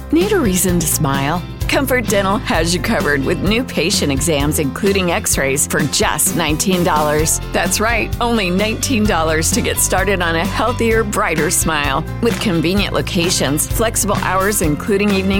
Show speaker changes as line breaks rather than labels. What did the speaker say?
Need a reason to smile? Comfort Dental has you covered with new patient exams, including x-rays, for just $19. That's right, only $19 to get started on a healthier, brighter smile. With convenient locations, flexible hours, including evening